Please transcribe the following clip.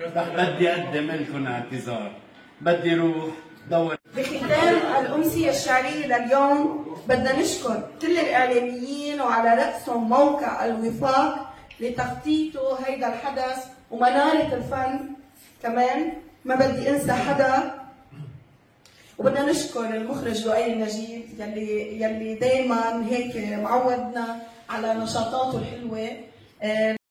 بدي اقدم لكم اعتذار، بدي روح دور. بختام الأمسية الشعرية لليوم بدنا نشكر كل الإعلاميين وعلى رأسهم موقع الوفاق لتخطيطه هيدا الحدث ومنارة الفن كمان، ما بدي انسى حدا. وبدنا نشكر المخرج لؤي النجيب يلي دايما هيك معودنا على نشاطاته الحلوة.